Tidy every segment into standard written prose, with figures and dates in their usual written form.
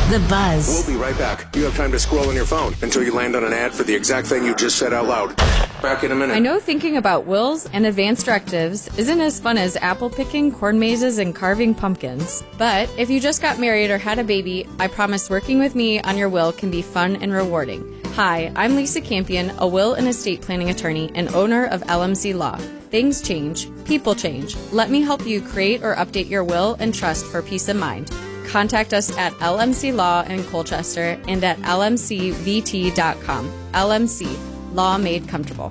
The Buzz. We'll be right back. You have time to scroll on your phone until you land on an ad for the exact thing you just said out loud. Back in a minute. I know thinking about wills and advanced directives isn't as fun as apple picking, corn mazes, and carving pumpkins. But if you just got married or had a baby, I promise working with me on your will can be fun and rewarding. Hi, I'm Lisa Campion, a will and estate planning attorney and owner of LMC Law. Things change. People change. Let me help you create or update your will and trust for peace of mind. Contact us at LMC Law in Colchester and at lmcvt.com. LMC, Law Made Comfortable.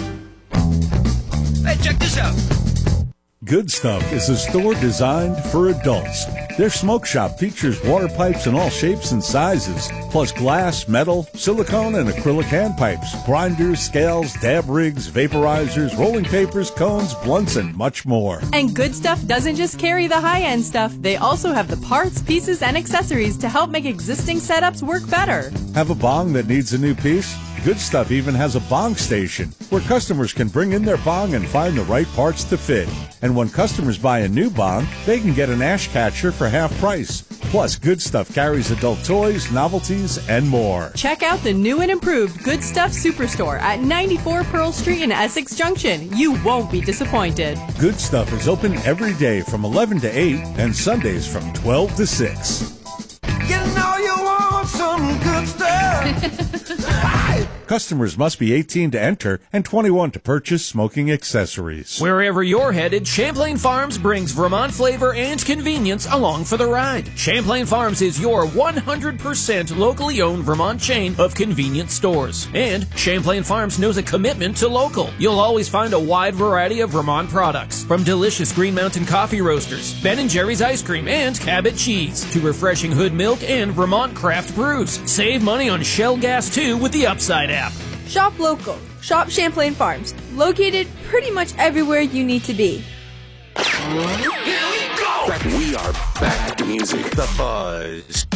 Hey, check this out. Good Stuff is a store designed for adults. Their smoke shop features water pipes in all shapes and sizes, plus glass, metal, silicone, and acrylic hand pipes, grinders, scales, dab rigs, vaporizers, rolling papers, cones, blunts, and much more. And Good Stuff doesn't just carry the high-end stuff. They also have the parts, pieces, and accessories to help make existing setups work better. Have a bong that needs a new piece? Good Stuff even has a bong station where customers can bring in their bong and find the right parts to fit. And when customers buy a new bong, they can get an ash catcher for half price. Plus, Good Stuff carries adult toys, novelties, and more. Check out the new and improved Good Stuff Superstore at 94 Pearl Street in Essex Junction. You won't be disappointed. Good Stuff is open every day from 11 to 8 and Sundays from 12 to 6. You know you want some good stuff. Customers must be 18 to enter and 21 to purchase smoking accessories. Wherever you're headed, Champlain Farms brings Vermont flavor and convenience along for the ride. Champlain Farms is your 100% locally owned Vermont chain of convenience stores. And Champlain Farms knows a commitment to local. You'll always find a wide variety of Vermont products, from delicious Green Mountain coffee roasters, Ben & Jerry's ice cream, and Cabot cheese, to refreshing Hood milk and Vermont craft brews. Save money on Shell gas too with the Upside app. Shop local. Shop Champlain Farms. Located pretty much everywhere you need to be. Here we go! We are back to music. The Buzz.